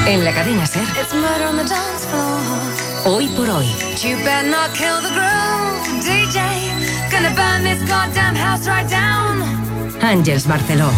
En la cadena SER. Hoy por hoy. Àngels Barceló.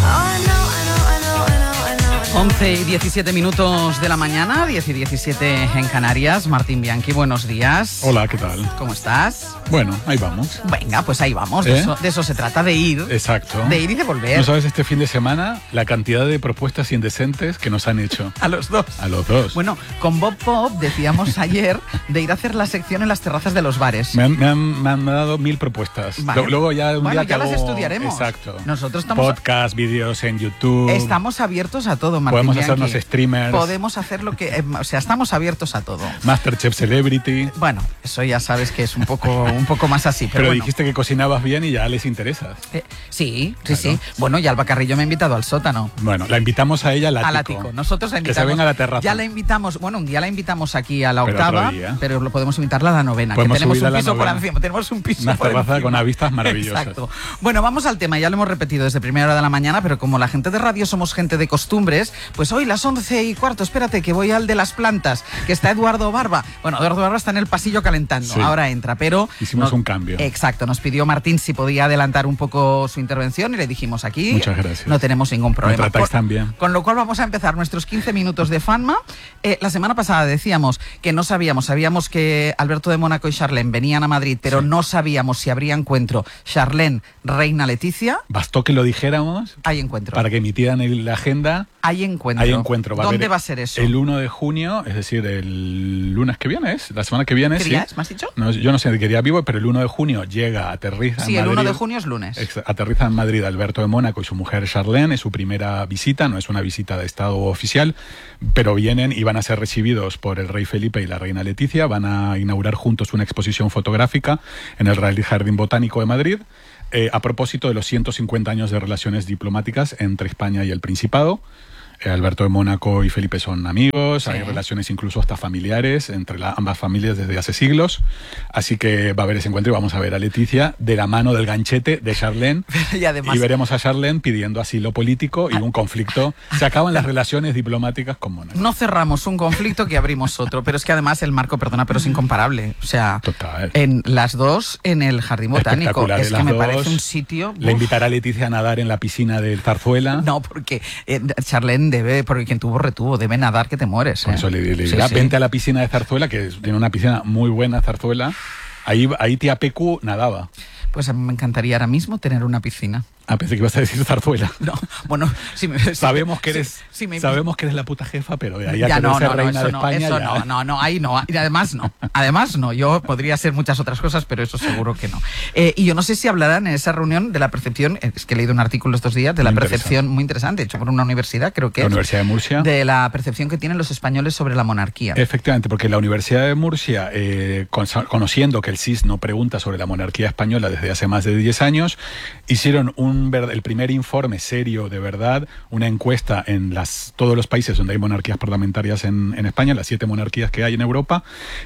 11 y 17 minutos de la mañana, 10 y 17 en Canarias. Martín Bianchi, buenos días. Hola, ¿qué tal? ¿Cómo estás? Bueno, ahí vamos. Venga, pues ahí vamos. De eso se trata, de ir. Exacto. De ir y de volver. ¿No sabes este fin de semana la cantidad de propuestas indecentes que nos han hecho? A los dos. A los dos. Bueno, con Bob Pop decíamos ayer de ir a hacer la sección en las terrazas de los bares. Me han dado 1000 propuestas. Vale. Luego ya un día ya las hago... estudiaremos. Exacto. Nosotros estamos... Podcast, vídeos en YouTube. Estamos abiertos a todo, Martín Podemos Bianchi. hacernos streamers. Podemos hacer lo que... estamos abiertos a todo. Masterchef Celebrity. Bueno, eso ya sabes que es un poco más así. Pero bueno. dijiste que cocinabas bien y ya les interesas. Sí. Claro. Bueno, y Alba Carrillo me ha invitado al sótano. Bueno, la invitamos a ella al ático. Al ático. Nosotros la invitamos. Que se venga a la terraza. Ya la invitamos, bueno, un día la invitamos aquí a la Pero octava, otro día. pero lo podemos invitarla a la novena. Podemos que tenemos subirla un a la piso por novena. encima. Tenemos un piso Una por terraza encima. con unas vistas maravillosas. Exacto. Bueno, vamos al tema. Ya lo hemos repetido desde primera hora de la mañana, pero como la gente de radio somos gente de costumbres, pues hoy las 11:15, espérate, que voy al de las plantas, que está Eduardo Barba. Bueno, Eduardo Barba está en el pasillo calentando. Sí. Ahora entra, pero... Hicimos un cambio. Exacto. Nos pidió Martín si podía adelantar un poco su intervención y le dijimos aquí... Muchas gracias. No tenemos ningún problema. Me tratáis tan bien. Con lo cual vamos a empezar nuestros 15 minutos de Fanma. La semana pasada decíamos que no sabíamos que Alberto de Mónaco y Charlene venían a Madrid, pero Sí. no sabíamos si habría encuentro Charlene, Reina Leticia. Bastó que lo dijéramos Hay encuentro. para que emitieran la agenda. Hay encuentro. Hay encuentro. ¿Dónde va a ser eso? El 1 de junio, es decir, el lunes que viene, ¿es? La semana que viene, ¿Qué sí. día es? ¿Me has dicho? No, yo no sé de qué día vivo, pero el 1 de junio llega, aterriza Sí, en el Madrid. 1 de junio es lunes. Aterriza en Madrid Alberto de Mónaco y su mujer Charlene. Es su primera visita, no es una visita de Estado oficial, pero vienen y van a ser recibidos por el rey Felipe y la reina Leticia. Van a inaugurar juntos una exposición fotográfica en el Real Jardín Botánico de Madrid, a propósito de los 150 años de relaciones diplomáticas entre España y el Principado. Alberto de Mónaco y Felipe son amigos, Sí. hay relaciones incluso hasta familiares entre ambas familias desde hace siglos, así que va a haber ese encuentro y vamos a ver a Leticia de la mano del ganchete de Charlene Y además... y veremos a Charlene pidiendo asilo político y un conflicto. Se acaban las relaciones diplomáticas con Mónaco. No cerramos un conflicto que abrimos otro, pero es que además el marco, perdona, pero es incomparable. O sea, Total. en las dos en el Jardín Botánico. Espectacular, Es que las me dos. parece un sitio... Le invitará a Leticia a nadar en la piscina del Zarzuela. No, porque Charlene debe, porque quien tuvo retuvo, debe nadar que te mueres. Por eso le Sí, dirá, sí. vente a la piscina de Zarzuela, que tiene una piscina muy buena, Zarzuela. Ahí tía Pecu nadaba. Pues a mí me encantaría ahora mismo tener una piscina. Pensé que ibas a decir Zarzuela. No, bueno, si me, Sabemos que eres, si me- sabemos que eres la puta jefa, pero ya Ya que no, eres no, reina eso de no, España, eso ya. no, ahí no. Y además no, yo podría hacer muchas otras cosas, pero eso seguro que no. Y yo no sé si hablarán en esa reunión de la percepción, es que he leído un artículo estos días, de la Muy percepción muy interesante, hecho por una universidad, creo que La es, Universidad de Murcia. de la percepción que tienen los españoles sobre la monarquía. Efectivamente, porque la Universidad de Murcia, conociendo que el CIS no pregunta sobre la monarquía española desde hace más de 10 años, hicieron el primer informe serio de verdad, una encuesta en todos los países donde hay monarquías parlamentarias en España, las 7 monarquías que hay en Europa,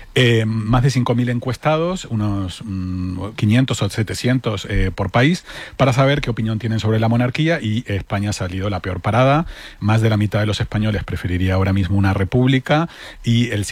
más de 5.000 encuestados, unos 500 o 700 por país, para saber qué opinión tienen sobre la monarquía, y España ha salido la peor parada. Más de la mitad de los españoles preferiría ahora mismo una república, y el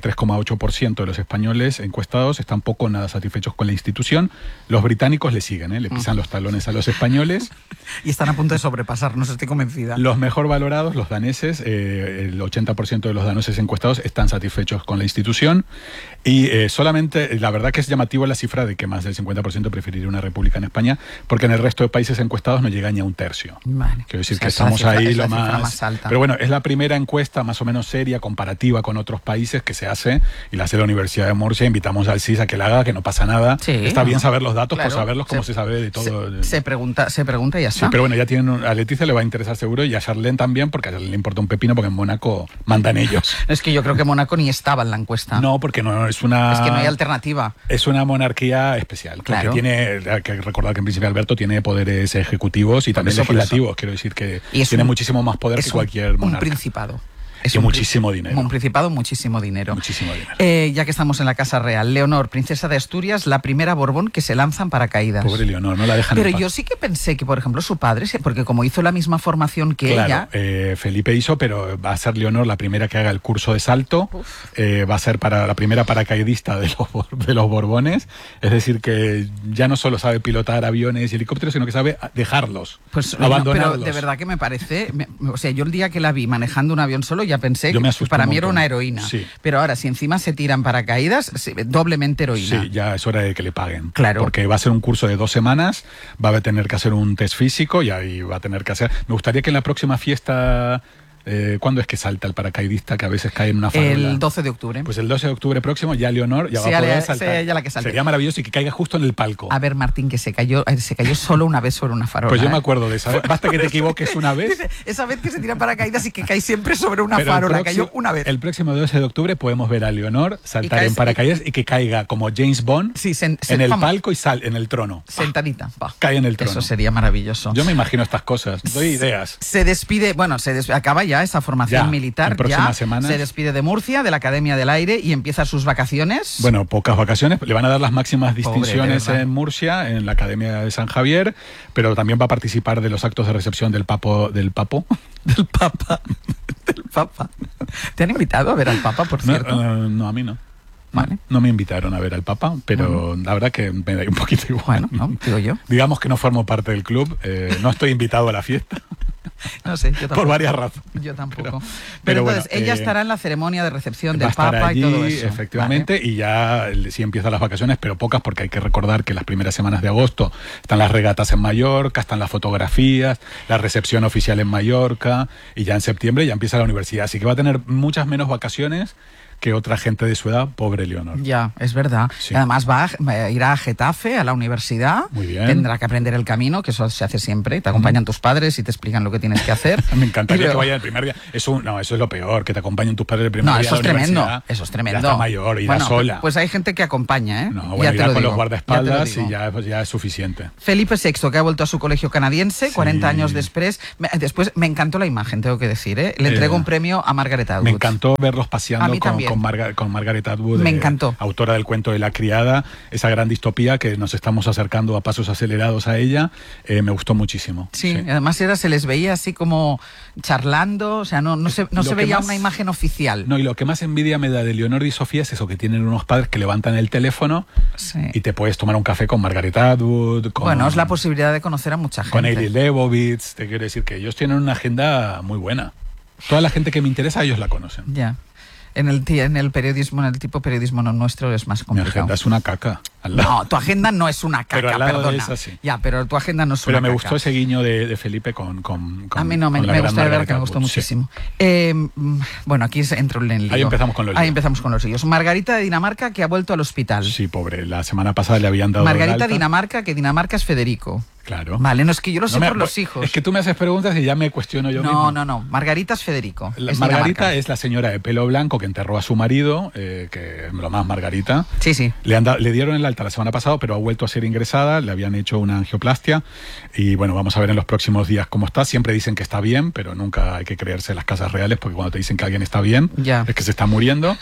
53,8% de los españoles encuestados están poco o nada satisfechos con la institución. Los británicos le siguen, le pisan los talones a los españoles. Y están a punto de sobrepasarnos, estoy convencida. Los mejor valorados, los daneses, el 80% de los daneses encuestados están satisfechos con la institución, y solamente, la verdad que es llamativo la cifra de que más del 50% preferiría una república en España, porque en el resto de países encuestados no llega ni a un tercio. Vale. Quiero decir O sea, que es la estamos cifra- ahí es la lo cifra más alta. Pero bueno, es la primera encuesta más o menos seria, comparativa con otros países que se hace, y la hace la Universidad de Murcia. Invitamos al CIS a que la haga, que no pasa nada. Sí, Está bien saber los datos, claro. por saberlos, como se sabe de todo. Se pregunta y ya está. Sí, pero bueno, ya tienen a Leticia le va a interesar seguro, y a Charlene también, porque a Charlene le importa un pepino, porque en Mónaco mandan ellos. Es que yo creo que Mónaco ni estaba en la encuesta. No, porque no es una... Es que no hay alternativa. Es una monarquía especial, Claro. porque hay que recordar que en Príncipe Alberto tiene poderes ejecutivos y también por eso. legislativos. Quiero decir que Y es tiene un- muchísimo más poder que cualquier un monarca. principado. Es y un muchísimo dinero. Un principado, muchísimo dinero. Muchísimo dinero. Ya que estamos en la Casa Real, Leonor, princesa de Asturias, la primera Borbón que se lanza en paracaídas. Pobre Leonor, no la dejan Pero en paz. yo sí que pensé que, por ejemplo, su padre, porque como hizo la misma formación que Claro, ella... Felipe hizo, pero va a ser Leonor la primera que haga el curso de salto. Va a ser para la primera paracaidista de los Borbones. Es decir, que ya no solo sabe pilotar aviones y helicópteros, sino que sabe dejarlos, abandonarlos. Pero de verdad que me parece... o sea, yo el día que la vi manejando un avión solo ya pensé Yo me que asusté para un mí era montón. una heroína. Sí. Pero ahora, si encima se tiran paracaídas, doblemente heroína. Sí, ya es hora de que le paguen. Claro. Porque va a ser un curso de 2 semanas, va a tener que hacer un test físico y ahí va a tener que hacer... Me gustaría que en la próxima fiesta... ¿Cuándo es que salta el paracaidista que a veces cae en una farola? El 12 de octubre. Pues el 12 de octubre próximo ya Leonor ya Sí, va a poder ya saltar. sea ella la que salte. Sería maravilloso y que caiga justo en el palco. A ver, Martín, que se cayó solo una vez sobre una farola. Pues yo me ¿eh? acuerdo de esa. Basta que te equivoques una vez. Dice, esa vez que se tira paracaídas y que cae siempre sobre una Pero el farola. próximo- Cayó una vez. El próximo 12 de octubre podemos ver a Leonor saltar cae- en paracaídas y que caiga como James Bond Sí, en el vamos, palco y en el trono. sentadita. Va. Cae en el trono. Eso sería maravilloso. Yo me imagino estas cosas. Doy ideas. Se despide, bueno, acaba ya esa formación Ya, militar. en próximas ya semanas. Se despide de Murcia, de la Academia del Aire y empieza sus vacaciones. Bueno, pocas vacaciones. Le van a dar las máximas distinciones de verdad. en Murcia, en la Academia de San Javier, pero también va a participar de los actos de recepción del Papo. Del Papa. Del Papa. ¿Te han invitado a ver al Papa, por cierto? No, a mí no. Vale. No me invitaron a ver al Papa, pero la verdad que me da un poquito igual. Bueno, no, digo yo. Digamos que no formo parte del club, no estoy invitado a la fiesta, No sé, yo tampoco. por varias razones. Yo tampoco. Pero Pero bueno, entonces, ella estará en la ceremonia de recepción Va del a estar Papa allí, y todo eso. efectivamente, Vale. y ya sí empiezan las vacaciones, pero pocas, porque hay que recordar que las primeras semanas de agosto están las regatas en Mallorca, están las fotografías, la recepción oficial en Mallorca, y ya en septiembre ya empieza la universidad, así que va a tener muchas menos vacaciones que otra gente de su edad, pobre Leonor. Ya, es verdad. Sí. Y además irá a Getafe, a la universidad. Muy bien. Tendrá que aprender el camino, que eso se hace siempre. Te acompañan tus padres y te explican lo que tienes que hacer. Me encantaría Y luego- que vaya el primer día. Eso es lo peor, que te acompañen tus padres el primer No, día. eso a es la tremendo. universidad. Eso es tremendo. Ya está mayor, irá Bueno, sola. Pues hay gente que acompaña, ¿eh? No, Ya bueno, te irá lo con digo, los guardaespaldas ya te lo y digo. ya es suficiente. Felipe VI, que ha vuelto a su colegio canadiense, Sí. 40 años después. Después me encantó la imagen, tengo que decir, ¿eh? Le entrego un premio a Margaret Atwood. Me encantó verlos A paseando mí también. con Margaret Atwood, Me encantó. autora del cuento de La criada, esa gran distopía que nos estamos acercando a pasos acelerados a ella. Me gustó muchísimo. Sí, además se les veía así como charlando, o sea, no se Lo que veía más- una imagen oficial. No, y lo que más envidia me da de Leonor y Sofía es eso, que tienen unos padres que levantan el teléfono Sí. y te puedes tomar un café con Margaret Atwood, Bueno, es la posibilidad de conocer a mucha gente. con Ailey Leibovitz. Te quiero decir que ellos tienen una agenda muy buena. Toda la gente que me interesa, ellos la conocen. Ya. En el periodismo, en el tipo periodismo no nuestro es más Mi complicado. agenda es una caca. Al lado. No, tu agenda no es una caca, Pero al lado de perdona. esa sí. Ya, pero tu agenda no es Pero una me caca. gustó ese guiño de Felipe con A mí no, me con la gran gusta de verdad Margaret que me gustó Atwood, sí. muchísimo. Bueno, aquí entro en el lío. Ahí empezamos con los líos. Ahí empezamos con los líos. Margarita de Dinamarca, que ha vuelto al hospital. Sí, pobre. La semana pasada le habían dado el Margarita alta. Dinamarca, que Dinamarca es Federico. Claro. Vale, no es que yo lo sé No me- por los hijos. Es que tú me haces preguntas y ya me cuestiono yo mismo. No. Margarita es Federico. Es Margarita Dinamarca. es la señora de pelo blanco que enterró a su marido, que lo más Margarita. Sí, sí. Le dieron el alta la semana pasada, pero ha vuelto a ser ingresada, le habían hecho una angioplastia y bueno, vamos a ver en los próximos días cómo está. Siempre dicen que está bien, pero nunca hay que creerse las casas reales porque cuando te dicen que alguien está bien, Ya. es que se está muriendo.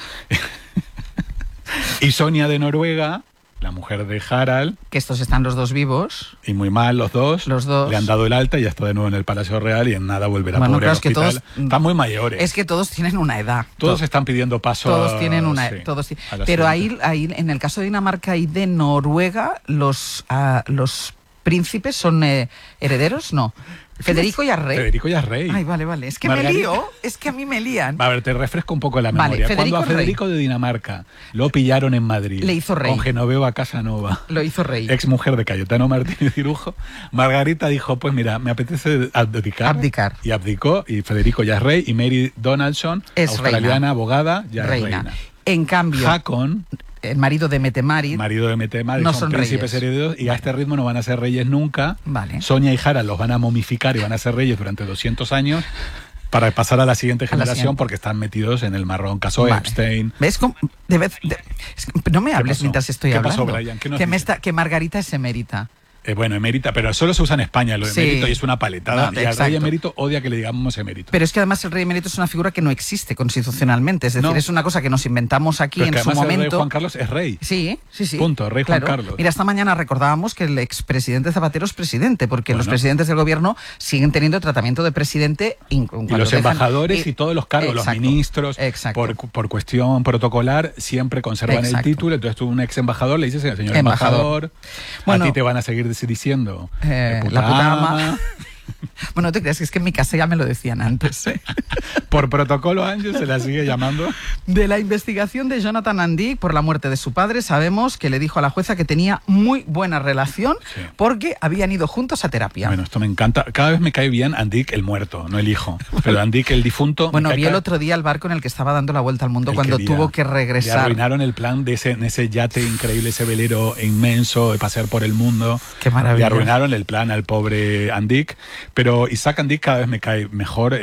Y Sonia de Noruega, la mujer de Harald, Que estos están los dos vivos. y muy mal los dos, Los dos. le han dado el alta y ya está de nuevo en el Palacio Real y en nada volverá Bueno, pobre claro, al es que hospital. todos- Están muy mayores. Es que todos tienen una edad. Todos están pidiendo paso Todos tienen una sí, todos ti- a la pero siguiente. ahí en el caso de Dinamarca y de Noruega los príncipes son herederos, no. Federico ya es rey. Federico ya es rey. Ay, vale. Es que Margarita. me lío, es que a mí me lían. A ver, te refresco un poco la Vale, memoria. Federico Cuando a es rey. Federico de Dinamarca lo pillaron en Madrid, Le hizo rey. con Genoveva Casanova, Lo hizo rey. ex mujer de Cayetano Martínez Cirujo, Margarita dijo, pues mira, me apetece abdicar. Y abdicó, y Federico ya es rey, y Mary Donaldson, Es australiana, reina. abogada, ya Reina. es reina. En cambio, Hakon, el marido de Metemarit, marido de Metema, No son son príncipes reyes. herederos y a este ritmo no van a ser reyes nunca. Vale. Sonia y Harald los van a momificar y van a ser reyes durante 200 años para pasar a la siguiente A la generación siguiente. porque están metidos en el marrón. Caso Vale. Epstein. ¿ves cómo? Es que no me hables pasó? mientras estoy ¿Qué hablando. pasó, Brian? ¿Qué nos que, dices? que Margarita es emérita. Bueno, emérita, pero solo se usa en España lo de Sí. emérito y es una paletada. No, y al exacto. rey emérito odia que le digamos emérito. Pero es que además el rey emérito es una figura que no existe constitucionalmente. Es decir, No. es una cosa que nos inventamos aquí Pero es en que su además el rey momento. Juan Carlos es rey. Sí. Punto, rey Juan Claro. Carlos. Mira, esta mañana recordábamos que el expresidente Zapatero es presidente, porque los Bueno. presidentes del gobierno siguen teniendo tratamiento de presidente. Y los embajadores y todos los cargos, Exacto, los ministros, exacto. por cuestión protocolar, siempre conservan el Exacto. título. Entonces tú, un ex embajador, le dices, señor Embajador. embajador, Bueno, a ti te van a seguir diciendo la puta ama. Bueno, no te creas que es que en mi casa ya me lo decían antes. Por protocolo, Ángel se la sigue llamando. De la investigación de Jonathan Andic por la muerte de su padre, sabemos que le dijo a la jueza que tenía muy buena relación Sí. porque habían ido juntos a terapia. Bueno, esto me encanta. Cada vez me cae bien Andic el muerto, no el hijo. Pero Andic el difunto. Bueno, me vi cae el otro día el barco en el que estaba dando la vuelta al mundo el cuando día. tuvo que Le regresar. arruinaron el plan de en ese yate increíble, ese velero inmenso de pasear por el mundo. Qué maravilla. Le arruinaron el plan al pobre Andic. Pero Isaac Andic cada vez me cae mejor,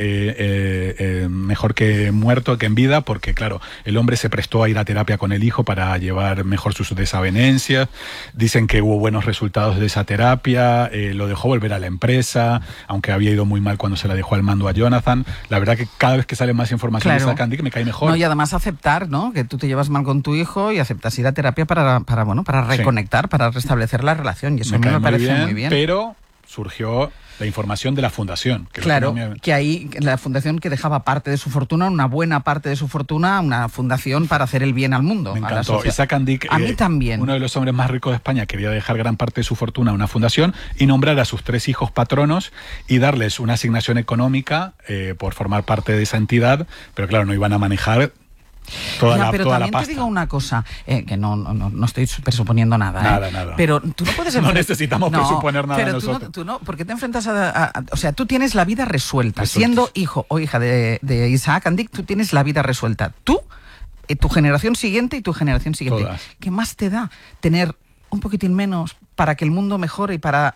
mejor que muerto que en vida, porque claro, el hombre se prestó a ir a terapia con el hijo para llevar mejor sus desavenencias. Dicen que hubo buenos resultados de esa terapia, lo dejó volver a la empresa, aunque había ido muy mal cuando se la dejó al mando a Jonathan. La verdad que cada vez que sale más información de Claro. Isaac Andic me cae mejor. No, y además aceptar, ¿no? Que tú te llevas mal con tu hijo y aceptas ir a terapia para reconectar, para restablecer la relación. Y eso a mí cae me parece muy bien. Pero surgió la información de la fundación. Que Claro, lo que que ahí la fundación que dejaba parte de su fortuna, una buena parte de su fortuna, una fundación para hacer el bien al mundo. me a la encantó. sociedad. Isaac Andic, A mí también. uno de los hombres más ricos de España, quería dejar gran parte de su fortuna a una fundación y nombrar a sus 3 hijos patronos y darles una asignación económica por formar parte de esa entidad, pero claro, no iban a manejar toda Ya, la pero toda también la te pasta. digo una cosa, que no estoy presuponiendo nada. Nada. Pero tú no puedes... No necesitamos presuponer nada pero nosotros. tú no, porque te enfrentas o sea, tú tienes la vida resuelta. Resuelta. Siendo hijo o hija de Isaac Andic, tú tienes la vida resuelta. Tú, tu generación siguiente y tu generación siguiente. Todas. ¿Qué más te da tener un poquitín menos para que el mundo mejore y para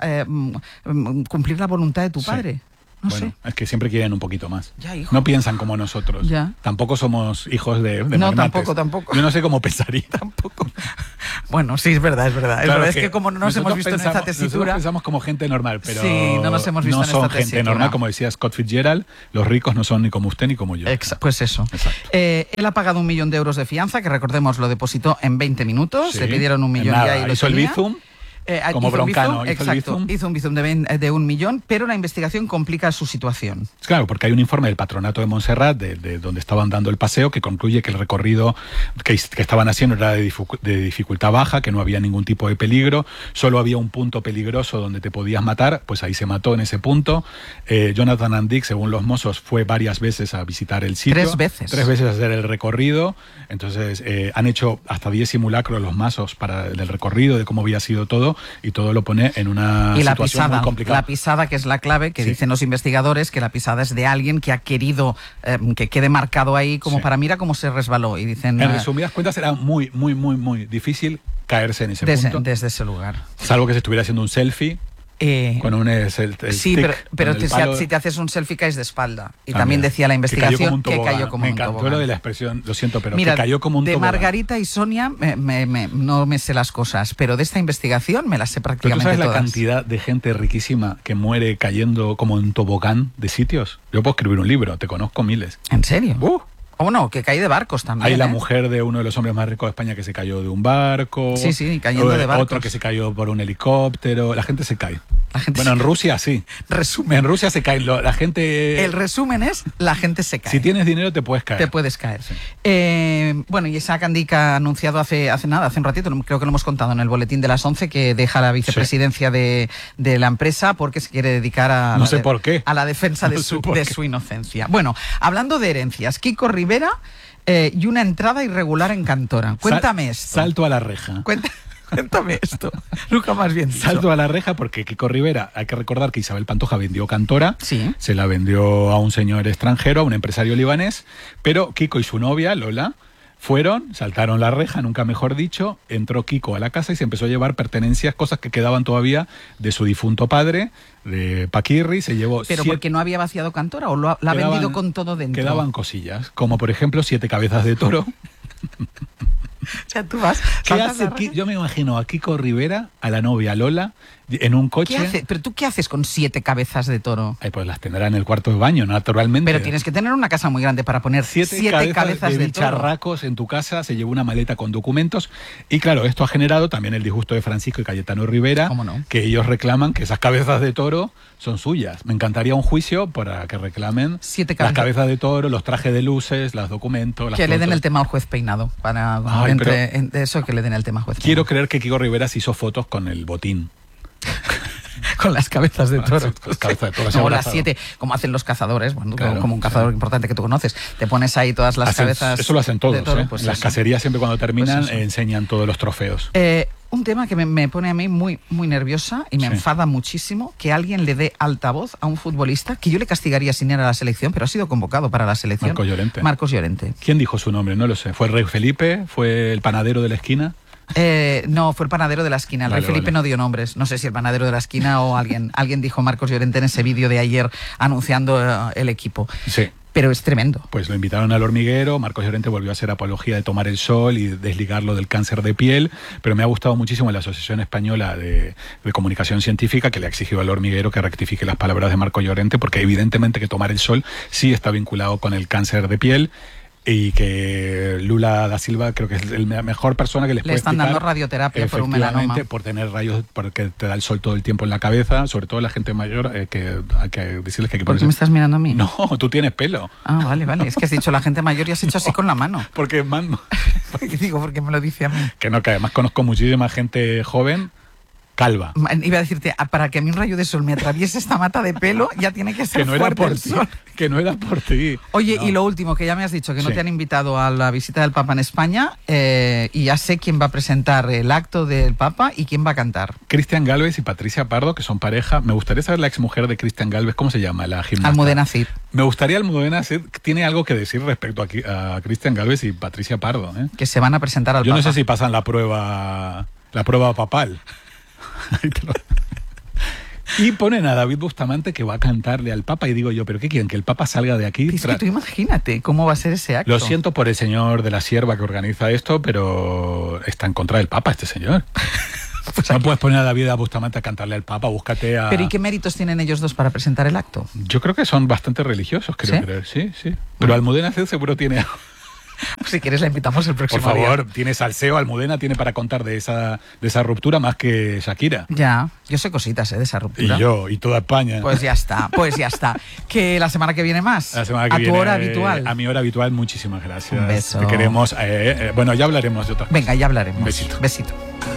cumplir la voluntad de tu Sí. padre? No Bueno, sé. es que siempre quieren un poquito más. Ya, hijo. No piensan como nosotros. Ya. Tampoco somos hijos de No, magnates. tampoco. Yo no sé cómo pensaría. Tampoco. Bueno, sí, es verdad. Claro, Es que como no nos hemos visto en esta nosotros tesitura... pensamos como gente normal, pero Sí, no nos hemos visto no en son esta gente tesitura. normal, como decía Scott Fitzgerald, los ricos no son ni como usted ni como yo. Pues eso. Exacto. Él ha pagado 1 millón de euros de fianza, que recordemos lo depositó en 20 minutos. Sí. Le pidieron 1 millón Nada, ya y lo hizo el tenía. bizum. Como hizo un Broncano, bizum, hizo el exacto, bizum. hizo un bizum de 1 millón, pero la investigación complica su situación. Claro, porque hay un informe del Patronato de Montserrat, de donde estaban dando el paseo, que concluye que el recorrido que estaban haciendo era de dificultad baja, que no había ningún tipo de peligro, solo había un punto peligroso donde te podías matar, pues ahí se mató en ese punto. Jonathan Andic, según los mozos, fue varias veces a visitar el sitio. 3 veces. 3 veces a hacer el recorrido. Entonces han hecho hasta 10 simulacros los mazos del recorrido, de cómo había sido todo, y todo lo pone en una Y la situación pisada, muy complicada. la pisada que es la clave, que Sí. dicen los investigadores, que la pisada es de alguien que ha querido que quede marcado ahí como Sí. para mira cómo se resbaló. Y dicen En resumidas cuentas, era muy, muy, muy, muy difícil caerse en ese punto. desde ese lugar. Salvo que se estuviera haciendo un selfie con un el Sí, stick, pero con el palo. si te haces un selfie caes de espalda. Y Ah, también mira, decía la investigación que cayó como Me un encantó tobogán. lo de la expresión, lo siento, pero Mira, que cayó como un de tobogán. Margarita y Sonia no me sé las cosas, pero de esta investigación me las sé Pero tú prácticamente sabes la todas. cantidad de gente riquísima que muere cayendo como en tobogán de sitios. Yo puedo escribir un libro, te conozco miles. ¿En serio? O no, que cae de barcos también. Hay la ¿eh? mujer de uno de los hombres más ricos de España que se cayó de un barco. Sí, cayendo de barcos. Otro que se cayó por un helicóptero. La gente se cae. La gente Bueno, se en Rusia sí. Resumen. En Rusia se cae. La gente... El resumen es, la gente se cae. Si tienes dinero te puedes caer. Te puedes caer. Sí. Bueno, y Isaac Andic ha anunciado hace un ratito, creo que lo hemos contado en el boletín de las 11, que deja la vicepresidencia de la empresa porque se quiere dedicar a, No sé por qué. a la defensa de, No sé por qué. su inocencia. Bueno, hablando de herencias, Kiko Rivera y una entrada irregular en Cantora. Cuéntame esto. Salto a la reja. Cuéntame esto. Nunca más bien dicho. Salto a la reja porque Kiko Rivera, hay que recordar que Isabel Pantoja vendió Cantora, Sí. se la vendió a un señor extranjero, a un empresario libanés, pero Kiko y su novia, Lola, saltaron la reja, nunca mejor dicho, entró Kiko a la casa y se empezó a llevar pertenencias, cosas que quedaban todavía de su difunto padre, de Paquirri, se llevó ¿Pero 7 porque no había vaciado Cantora o la ha quedaban- vendido con todo dentro? Quedaban cosillas, como por ejemplo 7 cabezas de toro. O sea, tú vas... ¿Qué saltas hace la reja. Yo me imagino a Kiko Rivera, a la novia Lola, en un coche. ¿Pero tú qué haces con 7 cabezas de toro? Pues las tendrá en el cuarto de baño, naturalmente. Pero tienes que tener una casa muy grande para poner 7 cabezas de toro. Bicharracos en tu casa, se llevó una maleta con documentos. Y claro, esto ha generado también el disgusto de Francisco y Cayetano Rivera, ¿Cómo no? que ellos reclaman que esas cabezas de toro son suyas. Me encantaría un juicio para que reclamen 7 las cabezas de toro, los trajes de luces, los documentos. Que le den el tema al juez Peinado. De eso, que le den el tema al juez Peinado. Quiero creer que Kiko Rivera se hizo fotos con el botín. Con las cabezas de toro. Las cabezas de toro. No, las 7, como hacen los cazadores, bueno, claro, como un cazador importante que tú conoces. Te pones ahí todas las cabezas. Eso lo hacen todos, toro, pues las eso. cacerías siempre cuando terminan Pues eso. enseñan todos los trofeos. Un tema que me pone a mí muy, muy nerviosa y me enfada muchísimo, que alguien le dé altavoz a un futbolista que yo le castigaría sin ir a la selección, pero ha sido convocado para la selección. Marcos Llorente. ¿Quién dijo su nombre? No lo sé. ¿Fue el rey Felipe? ¿Fue el panadero de la esquina? No, fue el panadero de la esquina. El rey Felipe no dio nombres. No sé si el panadero de la esquina o alguien dijo Marcos Llorente en ese vídeo de ayer anunciando el equipo. Sí. Pero es tremendo. Pues lo invitaron al hormiguero, Marcos Llorente volvió a hacer apología de tomar el sol y desligarlo del cáncer de piel, pero me ha gustado muchísimo la Asociación Española de Comunicación Científica, que le ha exigido al hormiguero que rectifique las palabras de Marcos Llorente, porque evidentemente que tomar el sol sí está vinculado con el cáncer de piel. Y que Lula da Silva creo que es la mejor persona que les puede explicar. Le están dando radioterapia por un melanoma. Por tener rayos, porque te da el sol todo el tiempo en la cabeza, sobre todo la gente mayor, que hay que decirles que hay que ponerse... ¿Por qué me estás mirando a mí? No, tú tienes pelo. Ah, vale. Es que has dicho la gente mayor y has hecho así con la mano. Porque porque me lo dice a mí. Que no, que además conozco muchísima gente joven calva. Iba a decirte, para que a mí un rayo de sol me atraviese esta mata de pelo, ya tiene que ser fuerte el sol. Que no era por ti. Oye, no. Y lo último, que ya me has dicho que no te han invitado a la visita del Papa en España, y ya sé quién va a presentar el acto del Papa y quién va a cantar. Cristian Galvez y Patricia Pardo, que son pareja. Me gustaría saber la exmujer de Cristian Galvez, ¿cómo se llama? La gimnasta. Almudena Cid. Me gustaría Almudena Cid, tiene algo que decir respecto a Cristian Galvez y Patricia Pardo. Que se van a presentar al Papa. Yo no sé si pasan la prueba papal. Y ponen a David Bustamante que va a cantarle al Papa y digo yo, ¿pero qué quieren? ¿Que el Papa salga de aquí? Es que tú imagínate cómo va a ser ese acto. Lo siento por el señor de la Sierva que organiza esto, pero está en contra del Papa este señor. Pues no puedes poner a David Bustamante a cantarle al Papa, búscate a... ¿Pero y qué méritos tienen ellos dos para presentar el acto? Yo creo que son bastante religiosos, creo. Sí. Pero Almudena Cid seguro tiene algo. Si quieres la invitamos el próximo día. Por favor, tiene salseo, Almudena tiene para contar de esa ruptura más que Shakira. Ya, yo sé cositas de esa ruptura. Y yo, y toda España. Pues ya está. Que la semana que viene más. La semana que viene. A tu hora habitual. A mi hora habitual, muchísimas gracias. Un beso. Te queremos. Bueno, ya hablaremos de otras cosas. Venga, ya hablaremos. Un besito. Besito.